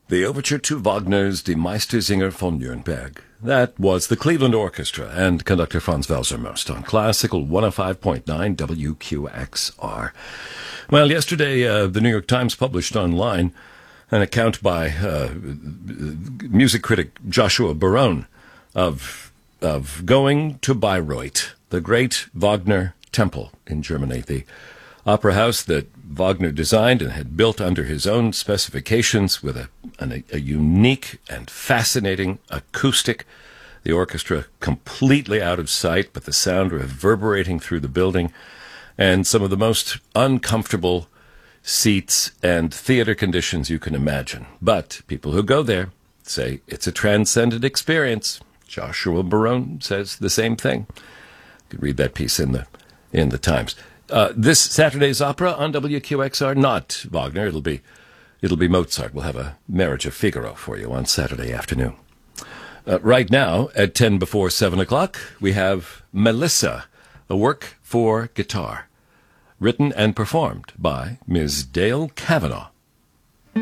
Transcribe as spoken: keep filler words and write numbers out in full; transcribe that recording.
The overture to Wagner's Die Meistersinger von Nürnberg. That was the Cleveland Orchestra and conductor Franz Welser-Most on Classical one oh five point nine W Q X R. Well, yesterday, uh, the New York Times published online an account by uh, music critic Joshua Barone of, of going to Bayreuth, the great Wagner temple in Germany, the opera house that Wagner designed and had built under his own specifications with a, an, a unique and fascinating acoustic. The orchestra completely out of sight, but the sound reverberating through the building, and some of the most uncomfortable seats and theater conditions you can imagine. But people who go there say it's a transcendent experience. Joshua Barone says the same thing. You could read that piece in the in the Times. Uh, this Saturday's opera on W Q X R, not Wagner. It'll be, it'll be Mozart. We'll have a Marriage of Figaro for you on Saturday afternoon. Uh, right now, at ten before seven o'clock, we have Melissa, a work for guitar, written and performed by Miz Dale Kavanaugh.